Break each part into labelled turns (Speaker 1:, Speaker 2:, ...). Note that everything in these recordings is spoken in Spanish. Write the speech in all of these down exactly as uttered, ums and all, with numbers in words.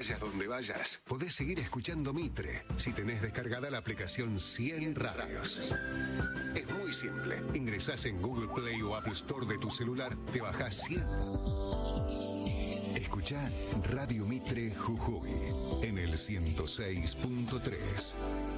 Speaker 1: Vayas donde vayas, podés seguir escuchando Mitre si tenés descargada la aplicación cien Radios. Es muy simple. Ingresás en Google Play o Apple Store de tu celular, te bajás cien. Escuchá Radio Mitre Jujuy en el ciento seis punto tres.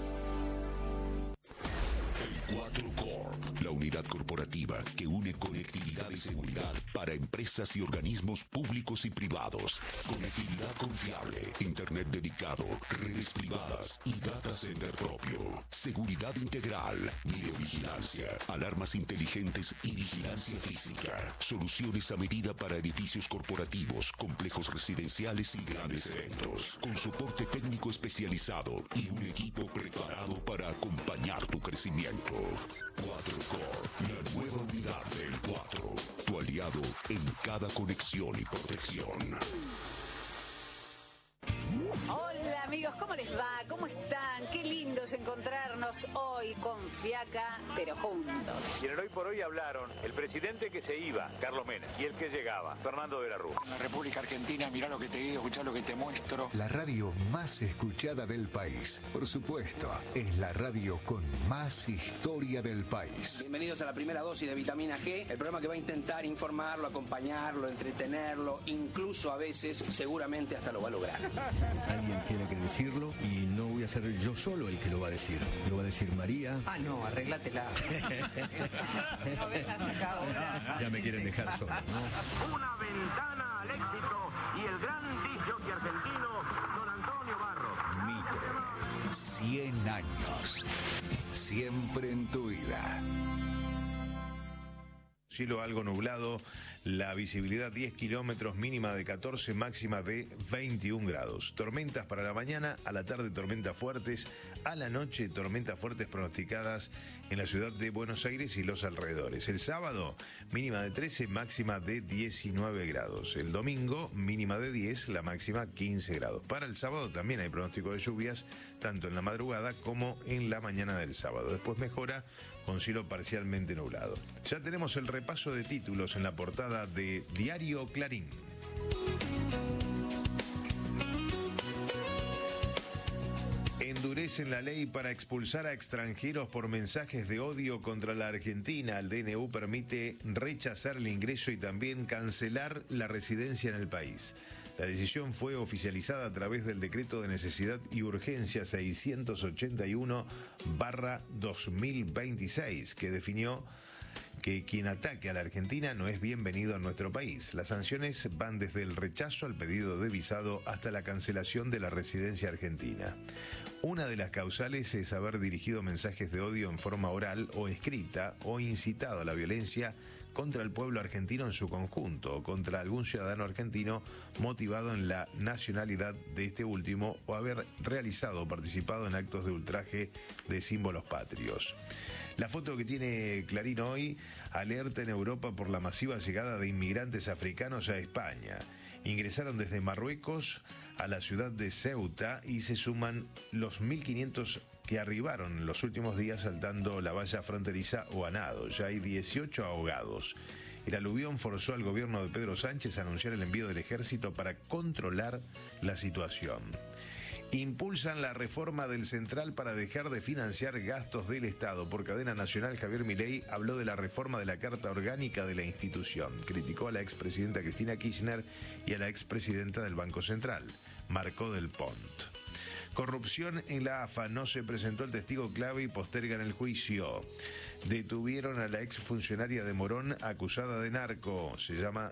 Speaker 2: cuatro Corp, la unidad corporativa que une conectividad y seguridad para empresas y organismos públicos y privados. Conectividad confiable, internet dedicado, redes privadas y data center propio. Seguridad integral, videovigilancia, alarmas inteligentes y vigilancia física. Soluciones a medida para edificios corporativos, complejos residenciales y grandes eventos. Con soporte técnico especializado y un equipo preparado para acompañar tu crecimiento. cuatro Corp, la nueva unidad del cuatro, tu aliado en cada conexión y protección.
Speaker 3: Hola amigos, ¿cómo les va? ¿Cómo están? Qué lindo es encontrarnos hoy con Fiaca, pero juntos.
Speaker 4: Y en el Hoy por Hoy hablaron el presidente que se iba, Carlos Menem, y el que llegaba, Fernando de la Rúa.
Speaker 5: En la República Argentina, mirá lo que te digo, escuchá lo que te muestro.
Speaker 1: La radio más escuchada del país. Por supuesto, es la radio con más historia del país.
Speaker 6: Bienvenidos a la primera dosis de Vitamina G, el programa que va a intentar informarlo, acompañarlo, entretenerlo, incluso a veces, seguramente hasta lo va a lograr.
Speaker 7: Alguien tiene que decirlo y no voy a ser yo solo el que lo va a decir. Lo va a decir María.
Speaker 8: Ah, no, arréglatela. No vengas acá ahora.
Speaker 7: Ya me quieren dejar solo, ¿no?
Speaker 9: Una ventana al éxito y el gran disc jockey argentino, don Antonio Barros.
Speaker 1: Mitre, cien años. Siempre en tu vida.
Speaker 10: Cielo algo nublado, la visibilidad diez kilómetros, mínima de catorce, máxima de veintiún grados. Tormentas para la mañana, a la tarde tormentas fuertes, a la noche tormentas fuertes pronosticadas en la ciudad de Buenos Aires y los alrededores. El sábado, mínima de trece, máxima de diecinueve grados. El domingo, mínima de diez, la máxima quince grados. Para el sábado también hay pronóstico de lluvias, tanto en la madrugada como en la mañana del sábado. Después mejora con cielo parcialmente nublado. Ya tenemos el repaso de títulos en la portada de Diario Clarín. Endurecen la ley para expulsar a extranjeros por mensajes de odio contra la Argentina. El D N U permite rechazar el ingreso y también cancelar la residencia en el país. La decisión fue oficializada a través del Decreto de Necesidad y Urgencia seiscientos ochenta y uno barra dos mil veintiséis, que definió que quien ataque a la Argentina no es bienvenido a nuestro país. Las sanciones van desde el rechazo al pedido de visado hasta la cancelación de la residencia argentina. Una de las causales es haber dirigido mensajes de odio en forma oral o escrita o incitado a la violencia contra el pueblo argentino en su conjunto o contra algún ciudadano argentino motivado en la nacionalidad de este último o haber realizado o participado en actos de ultraje de símbolos patrios. La foto que tiene Clarín hoy alerta en Europa por la masiva llegada de inmigrantes africanos a España. Ingresaron desde Marruecos a la ciudad de Ceuta y se suman los mil quinientos que arribaron en los últimos días saltando la valla fronteriza o a nado. Ya hay dieciocho ahogados. El aluvión forzó al gobierno de Pedro Sánchez a anunciar el envío del ejército para controlar la situación. Impulsan la reforma del Central para dejar de financiar gastos del Estado. Por cadena nacional, Javier Milei habló de la reforma de la Carta Orgánica de la institución. Criticó a la expresidenta Cristina Kirchner y a la expresidenta del Banco Central, Marco del Pont. Corrupción en la A F A. No se presentó el testigo clave y postergan el juicio. Detuvieron a la exfuncionaria de Morón acusada de narco. Se llama